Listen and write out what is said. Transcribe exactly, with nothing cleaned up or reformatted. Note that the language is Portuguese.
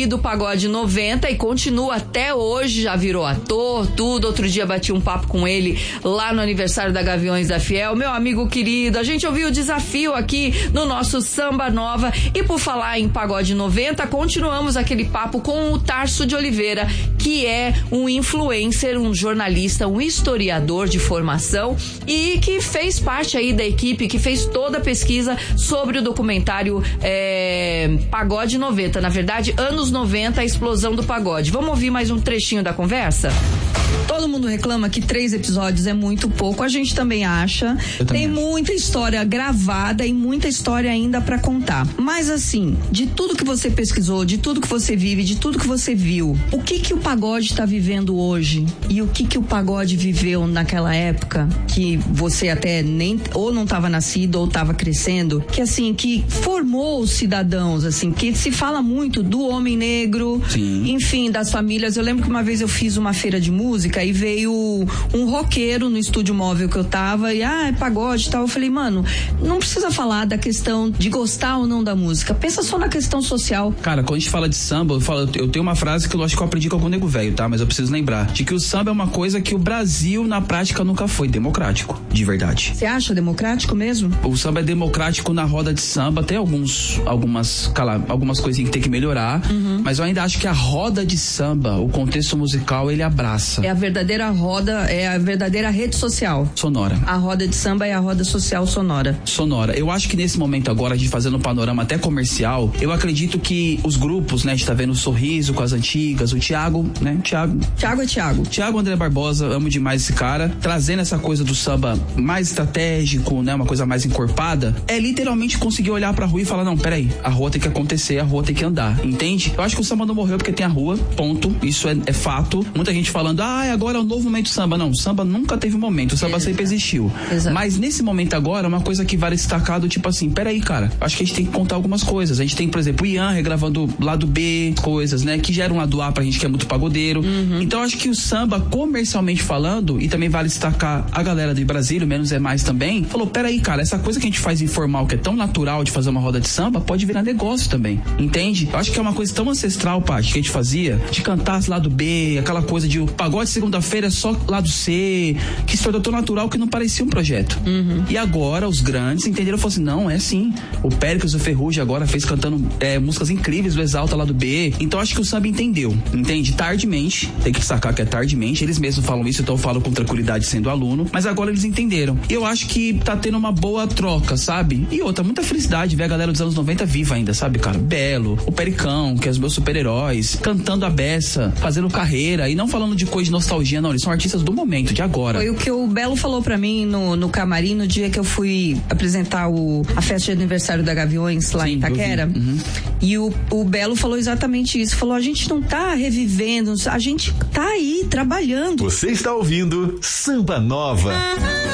aí do Pagode noventa e continua até hoje, já virou ator, tudo. Outro dia bati um papo com ele lá no aniversário da Gaviões da Fiel, meu amigo querido. A gente ouviu o desafio aqui no nosso Samba Nova. E por falar em Pagode noventa, continuamos aquele papo com o Tarso de Oliveira, que é um influencer, um jornalista, um historiador de formação e que fez parte aí da equipe que fez toda a pesquisa sobre o documentário é, Pagode noventa, na verdade, anos noventa, a explosão do pagode. Vamos ouvir mais um trechinho da conversa? Todo mundo reclama que três episódios é muito pouco, a gente também acha. Tem muita história gravada e muita história ainda pra contar. Mas assim, de tudo que você pesquisou, de tudo que você vive, de tudo que você viu, o que que o pagode tá vivendo hoje? E o que que o pagode viveu naquela época que você até nem ou não tava nascido ou tava crescendo, que assim, que formou os cidadãos, assim, que se fala muito do homem negro, sim, enfim, das famílias. Eu lembro que uma vez eu fiz uma feira de música e veio um roqueiro no estúdio móvel que eu tava e, ah, é pagode e tal. Eu falei, mano, não precisa falar da questão de gostar ou não da música, pensa só na questão social. Cara, quando a gente fala de samba, eu, falo, eu tenho uma frase que eu acho que eu aprendi com algum nego velho, tá? Mas eu preciso lembrar, de que o samba é uma coisa que o Brasil, na prática, nunca foi democrático, de verdade. Você acha democrático mesmo? O samba é democrático na roda de samba, tem alguns, algumas, cala, algumas coisinhas que tem que melhorar, uhum, mas eu ainda acho que a roda de samba, o contexto musical, ele abraça. É a verdadeira roda, é a verdadeira rede social. Sonora. A roda de samba é a roda social sonora. Sonora. Eu acho que nesse momento agora, a gente fazendo um panorama até comercial, eu acredito que os grupos, né, a gente tá vendo o Sorriso com as antigas, o Thiago, né, Thiago. Thiago é Thiago. Thiago André Barbosa, amo demais esse cara, trazendo essa coisa do samba mais estratégico, né, uma coisa mais encorpada, é literalmente conseguir olhar pra rua e falar, não, peraí, a rua tem que acontecer, a rua tem que andar, entende? Eu acho que o samba não morreu porque tem a rua, ponto, isso é, é fato. Muita gente falando, ah, agora é o novo momento do samba. Não, o samba nunca teve momento, o samba Exato. sempre existiu. Exato. Mas nesse momento agora, uma coisa que vale destacar do tipo assim, peraí, cara, acho que a gente tem que contar algumas coisas. A gente tem, por exemplo, o Ian regravando lado B, coisas, né, que geram um lado A pra gente que é muito pagodeiro. Uhum. Então acho que o samba, comercialmente falando, e também vale destacar a galera de Brasília, menos é mais também, falou, peraí, cara, essa coisa que a gente faz informal, que é tão natural de fazer uma roda de samba, pode virar negócio também, entende? Eu acho que é uma coisa tão ancestral, Paty, que a gente fazia, de cantar lado B, aquela coisa de o pagode segunda-feira é só lado C, que se tornou tão natural que não parecia um projeto. Uhum. E agora os grandes entenderam e falaram assim, não, é assim. O Péricles, o Ferrugem agora fez cantando é, músicas incríveis do Exalta lado B. Então acho que o samba entendeu, entende? Tardemente, tem que sacar que é tardemente, eles mesmos falam isso, então eu falo com tranquilidade sendo aluno, mas agora eles entenderam. E eu acho que tá tendo uma boa troca, sabe? E outra, muita felicidade ver a galera dos anos noventa viva ainda, sabe, cara? Belo, o Pericão, que é os meus super-heróis, cantando a beça, fazendo carreira, e não falando de coisa de nostalgia, não, eles são artistas do momento, de agora. Foi o que o Belo falou pra mim no, no camarim, no dia que eu fui apresentar o, a festa de aniversário da Gaviões lá Sim, em Itaquera. Uhum. E o, o Belo falou exatamente isso, falou, a gente não tá revivendo, a gente tá aí trabalhando. Você está ouvindo Samba Nova.